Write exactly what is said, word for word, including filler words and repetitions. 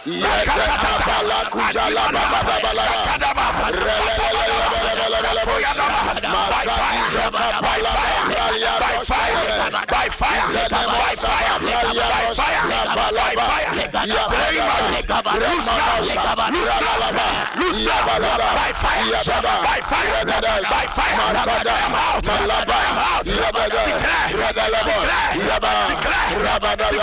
by fire, by fire, by fire, by fire, loose now, loose now, loose now, by fire, by fire, by fire, I am out, I am out, declare, declare, declare,